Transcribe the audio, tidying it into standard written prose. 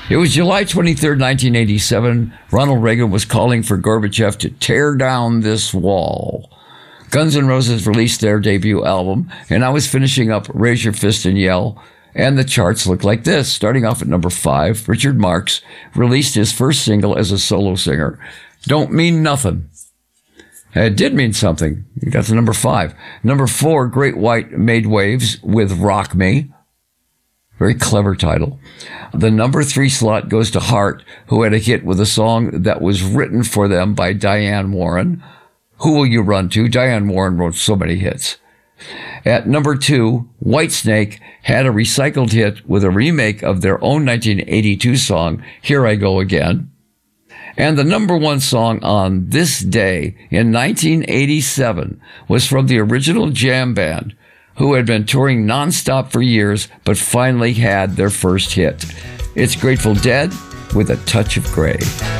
It was July 23rd, 1987. Ronald Reagan was calling for Gorbachev to tear down this wall. Guns N' Roses released their debut album, and I was finishing up Raise Your Fist and Yell, and the charts looked like this. Starting off at number 5, Richard Marx released his first single as a solo singer, Don't Mean Nothing. It did mean something. He got to number 5. Number 4, Great White made waves with Rock Me. Very clever title. The number 3 slot goes to Heart, who had a hit with a song that was written for them by Diane Warren. Who Will You Run To? Diane Warren wrote so many hits. At number 2, Whitesnake had a recycled hit with a remake of their own 1982 song, Here I Go Again. And the number 1 song on this day in 1987 was from the original Jam Band, who had been touring nonstop for years, but finally had their first hit. It's Grateful Dead with A Touch of Grey.